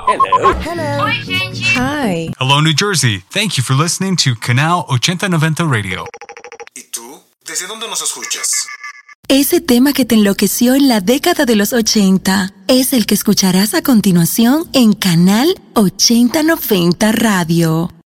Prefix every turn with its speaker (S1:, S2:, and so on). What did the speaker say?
S1: Hello.
S2: Oi, gente.
S1: Hi.
S3: Hello, New Jersey. Thank you for listening to Canal 8090 Radio.
S4: ¿Y tú? ¿Desde dónde nos escuchas?
S5: Ese tema que te enloqueció en la década de los 80 es el que escucharás a continuación en Canal 8090 Radio.